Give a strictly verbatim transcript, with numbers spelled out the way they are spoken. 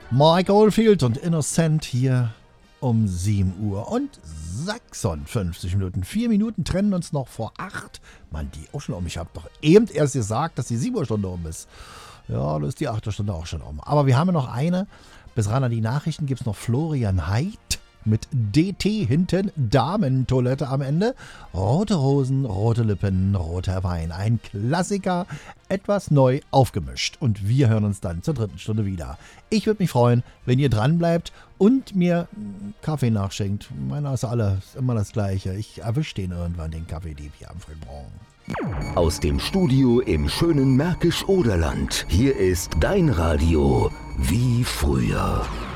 Mike Oldfield und Innocent hier um sieben Uhr und sechsundfünfzig Minuten. Vier Minuten trennen uns noch vor acht. Mann, die auch schon um. Ich habe doch eben erst gesagt, dass die sieben Uhr Stunde um ist. Ja, da ist die acht Uhr Stunde auch schon um. Aber wir haben ja noch eine. Bis ran an die Nachrichten gibt es noch Florian Heid mit D T hinten, Damentoilette am Ende. Rote Hosen, rote Lippen, roter Wein. Ein Klassiker, etwas neu aufgemischt. Und wir hören uns dann zur dritten Stunde wieder. Ich würde mich freuen, wenn ihr dran bleibt und mir Kaffee nachschenkt. Meiner ist alles immer das Gleiche. Ich erwische den irgendwann, den Kaffeedieb hier am frühen Morgen. Aus dem Studio im schönen Märkisch-Oderland. Hier ist dein Radio wie früher.